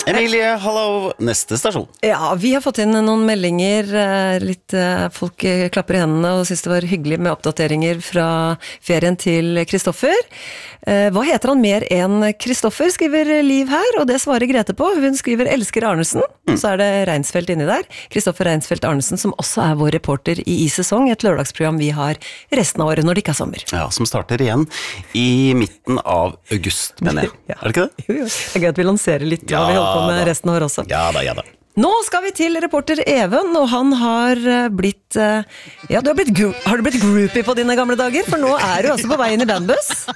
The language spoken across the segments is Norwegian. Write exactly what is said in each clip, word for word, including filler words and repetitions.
Emilie, hallo, neste stasjon. Ja, vi har fått inn noen meldinger, litt folk klapper i hendene og synes det var hyggelig med oppdateringer fra ferien til Kristoffer. Hva heter han mer enn Kristoffer, skriver Liv her, og det svarer Grete på. Hun skriver elsker Arnesen, mm. og så er det Reinsfeldt inni der. Kristoffer Reinsfeldt Arnesen, som også er vår reporter i I-sesong, et lørdagsprogram vi har resten av året når det ikke er sommer. Ja, som starter igjen i midten av august, mener jeg. Ja. Er det ikke det? Jo, jo. Det er gøy at vi lanserer litt hva ja, vi holder på med da. Resten av året også. Ja da, ja da. Nå skal vi til reporter Even, og han har blitt, ja, du har blitt, har du blitt groupie på dine gamle dager? For nå er du også på veien i bandbuss.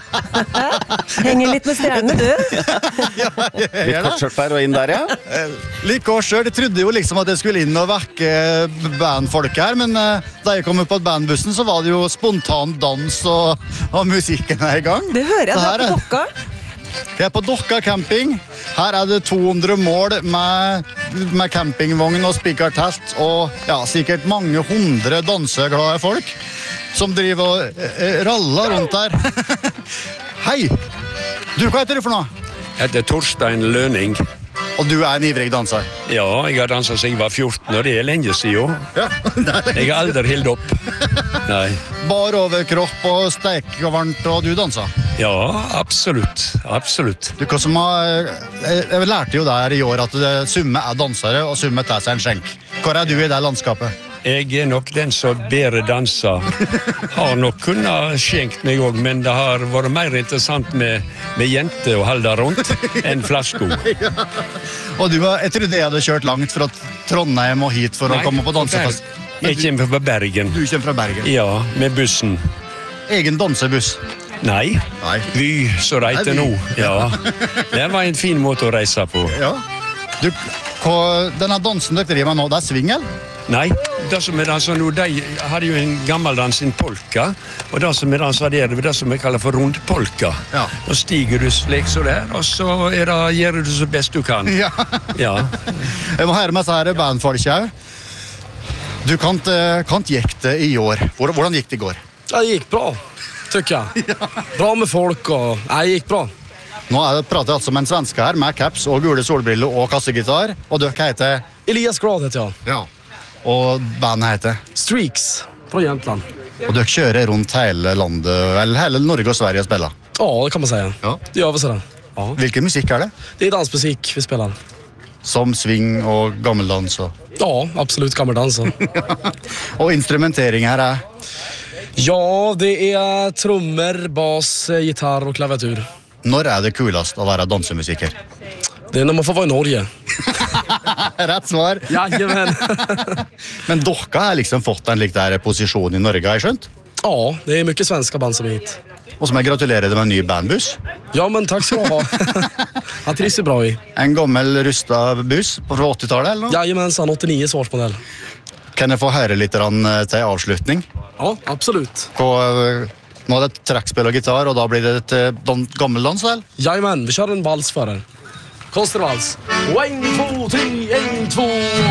Henger litt med stjernene, du. Ja, litt kortskjørt der og inn der, ja. Litt kortskjørt. Jeg trodde jo liksom at jeg skulle inn og vekke bandfolk her, men da jeg kom upp på bandbussen, så var det jo spontan dans og, og musikken er i gang. Det hører jeg, du er på Dokka. Jeg er på Dokka camping. Her er det to hundre mål med, med campingvogn og spikertelt, og ja, sikkert mange hundre danseglade folk som driver og eh, raller rundt der. Hei! Du, hva heter du for noe? Jeg heter Torstein Lønning. Og du er en ivrig danser? Ja, jeg har danset siden jeg var fjorten, og det er lenge siden. Ja, jeg har aldri helt opp. Nei. Bar overkropp og steik og varmt, og du danser? Ja, absolutt. Absolutt. Du, hva som har, jeg, jeg lærte jo der i år at det, summe er dansere, og summe tar seg en skjenk. Hvor er du i det landskapet? Jeg er nok den som bedre danser. Har nok kunnet skjenkt meg også, men det har vært mer interessant med, med jenter å holde rundt enn flasko. Ja. Og du, jeg trodde jeg hadde kjørt langt fra Trondheim og hit for Nei, å komme på dansefest. Jeg kommer fra Bergen. Du kommer fra Bergen? Ja, med bussen. Egen dansebuss? Nei, Nei. Vy, så reiter nå. Ja. Det var en fin måte å reise på. Ja. Du, hva, denne dansen dere driver med nå, det er svingel? Nei, det som er danser nå, de hadde jo en gammeldans, en polka, og det som er danser der, det er det som vi kaller for rundpolka. Ja. Da stiger du slik så der, og så er det, gjør du så best du kan. Ja. Ja. Jeg må høre med seg her bandfolk her. Du kan ikke gikk det i år. Hvordan gikk det i går? Det gikk bra, tykker jeg. Ja. Bra med folk, og det gikk bra. Nå er det pratet altså med en svenske her, med caps og gule solbriller og kassegitar, og dere heter? Elias Grad heter jeg. Ja. Og bandet heter? Streaks, fra Jämtland. Og dere kjører rundt hele landet, eller hele Norge og Sverige og spiller? Ja, det kan man si. Ja. Det gjør vi sånn. Ja. Hvilken musikk er det? Det er dansmusikk vi spiller. Som swing og gammeldans? Og... Ja, absolutt gammeldans. Og instrumentering her er? Ja, det er trommer, bass, gitar og klaviatur. Når er det kulest å være dansemusiker? Det er når man får være i Norge. Rett svar. Jajamän. Men dere har liksom fått en lik der posisjon i Norge, har jeg skjønt? Ja, det er mye svenska band som er hit. Og som jeg gratulerer deg med en ny bandbuss. Ja, men takk skal du ha. Han trivs bra i. En gammel rustet buss fra åttitallet, eller noe? Jajamensan, åttionio årsmodell. Kan jeg få høre litt til avslutning? Ja, absolutt. På... Nå er det trekkspill og gitar, og da blir det et gammeldans, vel? Jajamän, vi kjører en vals for det. Konstervals. En, två, tre, en, två.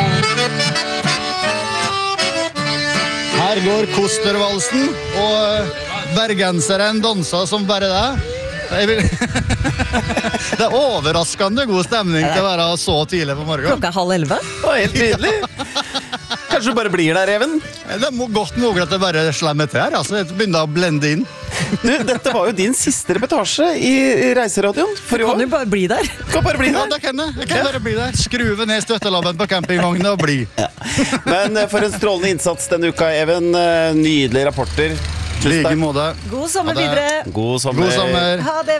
Her går Kostervalsen, og bergenseren danser som bare det. Vil... Det er overraskende god stemning til å være så tidlig på morgenen. Klokka halv elleve. Det var helt nydelig. Kanskje du bare blir der, Even? Det er godt mulig at det bare slemmer til her. Altså, det begynner å blende inn. Du, dette var jo din siste reportasje i, i Reiseradioen for i år. Kan du bare bli der? Kan bare bli der? Ja, det kan jeg. Jeg kan bare bli der. Skruve ned støttelabben på campingvognen og bli. Ja. Men for en strålende innsats denne uka, Even. Nydelige rapporter. Like måte. God sommer videre. God sommer. God sommer. Ha det.